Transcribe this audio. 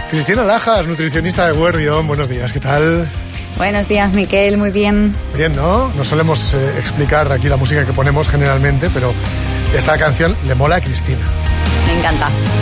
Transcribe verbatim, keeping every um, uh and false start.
Cristina Lajas, nutricionista de Guerrión. Buenos días, ¿qué tal? Buenos días, Miquel, muy bien. Bien, ¿no? No solemos eh, explicar aquí la música que ponemos generalmente, pero esta canción le mola a Cristina. Me encanta.